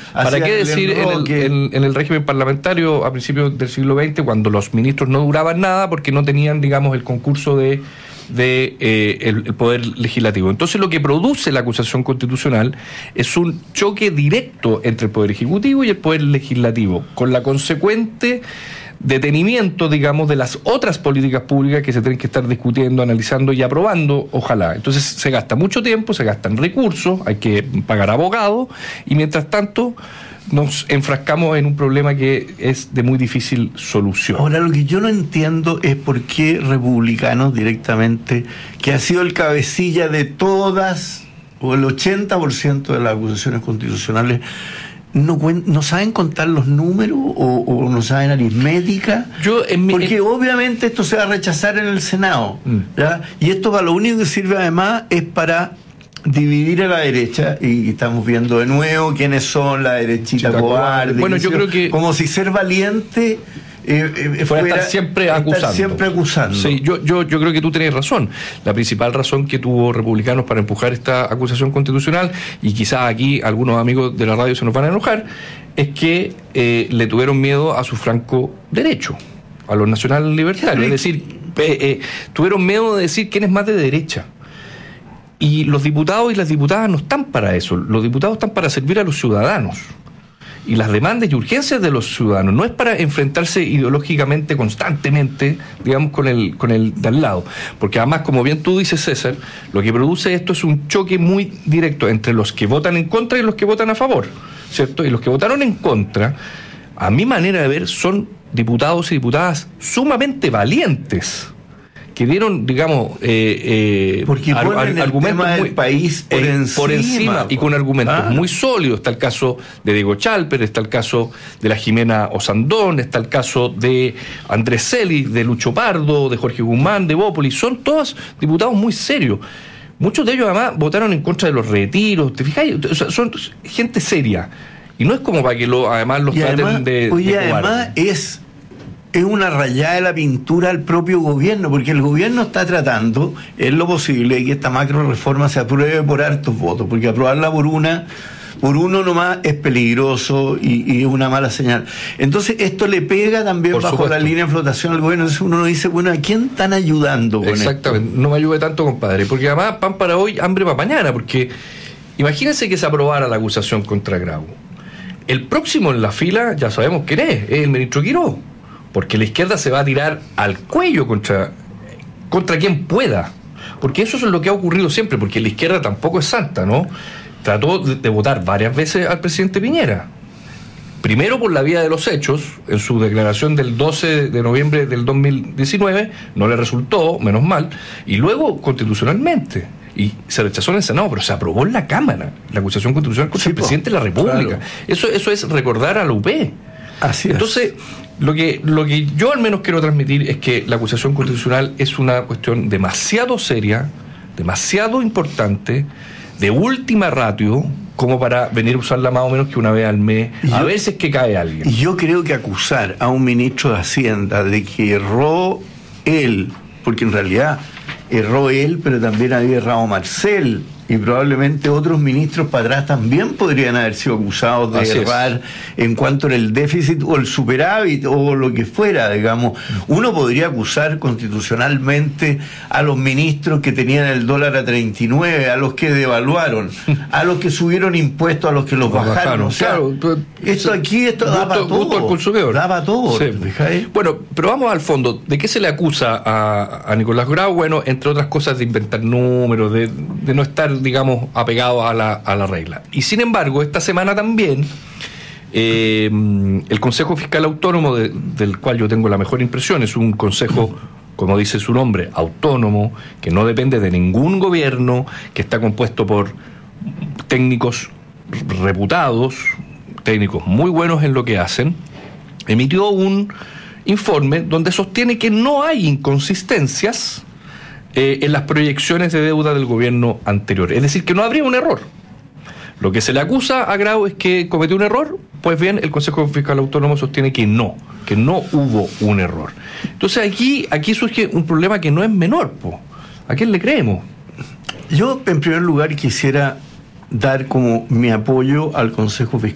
¿Para qué decir en el régimen parlamentario a principios del siglo XX, cuando los ministros no duraban nada porque no tenían, digamos, el concurso el poder legislativo? Entonces lo que produce la acusación constitucional es un choque directo entre el poder ejecutivo y el poder legislativo, con la consecuente detenimiento, digamos, de las otras políticas públicas que se tienen que estar discutiendo, analizando y aprobando, ojalá. Entonces se gasta mucho tiempo, se gastan recursos, hay que pagar abogados, y mientras tanto nos enfrascamos en un problema que es de muy difícil solución. Ahora, lo que yo no entiendo es por qué republicanos directamente, que ha sido el cabecilla de todas, o el 80% de las acusaciones constitucionales, no saben contar los números o no saben aritmética, porque obviamente esto se va a rechazar en el Senado, ¿ya? Y esto para lo único que sirve además es para dividir a la derecha, y estamos viendo de nuevo quiénes son la derechita cobarde. Bueno, yo creo que como si ser valiente fuera estar siempre acusando. Sí, yo creo que tú tenés razón. La principal razón que tuvo republicanos para empujar esta acusación constitucional, y quizás aquí algunos amigos de la radio se nos van a enojar, es que le tuvieron miedo a su franco derecho, a los nacional libertarios. Es decir, tuvieron miedo de decir quién es más de derecha. Y los diputados y las diputadas no están para eso. Los diputados están para servir a los ciudadanos y las demandas y urgencias de los ciudadanos. No es para enfrentarse ideológicamente, constantemente, digamos, con el de al lado. Porque además, como bien tú dices, César, lo que produce esto es un choque muy directo entre los que votan en contra y los que votan a favor, ¿cierto? Y los que votaron en contra, a mi manera de ver, son diputados y diputadas sumamente valientes, que dieron, digamos, porque ponen el tema del país por encima y con argumentos muy sólidos. Está el caso de Diego Chalper, está el caso de la Jimena Osandón, está el caso de Andrés Celis, de Lucho Pardo, de Jorge Guzmán, de Bópoli. Son todos diputados muy serios. Muchos de ellos además votaron en contra de los retiros. ¿Te fijáis? O sea, son gente seria. Y no es como para que además los traten de además es una rayada de la pintura al propio gobierno, porque el gobierno está tratando, en lo posible, de que esta macro reforma se apruebe por hartos votos, porque aprobarla por uno nomás es peligroso y es una mala señal. Entonces esto le pega también por bajo supuesto la línea de flotación al gobierno. Entonces uno dice, bueno, ¿a quién están ayudando con exactamente esto? No me ayude tanto, compadre, porque además pan para hoy, hambre para mañana, porque imagínense que se aprobara la acusación contra Grau. El próximo en la fila, ya sabemos quién es el ministro Quiró, porque la izquierda se va a tirar al cuello contra quien pueda, porque eso es lo que ha ocurrido siempre, porque la izquierda tampoco es santa, ¿no? Trató de votar varias veces al presidente Piñera, primero por la vía de los hechos, en su declaración del 12 de noviembre del 2019, no le resultó, menos mal, y luego constitucionalmente, y se rechazó en el Senado, pero se aprobó en la Cámara, la acusación constitucional contra el presidente de la República. Claro. Eso es recordar a la UP. Así es. Entonces, lo que yo al menos quiero transmitir es que la acusación constitucional es una cuestión demasiado seria, demasiado importante, de última ratio, como para venir a usarla más o menos que una vez al mes, a veces que cae alguien. Y yo creo que acusar a un ministro de Hacienda de que erró él, porque en realidad erró él, pero también había errado Marcel, y probablemente otros ministros para atrás también podrían haber sido acusados de errar en cuanto al déficit o el superávit o lo que fuera, digamos. Uno podría acusar constitucionalmente a los ministros que tenían el dólar a 39, a los que devaluaron, a los que subieron impuestos, a los que los bajaron. O sea, claro, esto da para todo. Al consumidor. Da para todo. Sí. Bueno, pero vamos al fondo. ¿De qué se le acusa a Nicolás Grau? Bueno, entre otras cosas, de inventar números, de no estar, digamos, apegado a la regla. Y sin embargo, esta semana también el Consejo Fiscal Autónomo, del cual yo tengo la mejor impresión, es un consejo, como dice su nombre, autónomo, que no depende de ningún gobierno, que está compuesto por técnicos reputados, técnicos muy buenos en lo que hacen, emitió un informe donde sostiene que no hay inconsistencias en las proyecciones de deuda del gobierno anterior. Es decir, que no habría un error. Lo que se le acusa a Grau es que cometió un error, pues bien, el Consejo Fiscal Autónomo sostiene que no hubo un error. Entonces aquí surge un problema que no es menor, po. ¿A quién le creemos? Yo, en primer lugar, quisiera dar como mi apoyo al Consejo Fiscal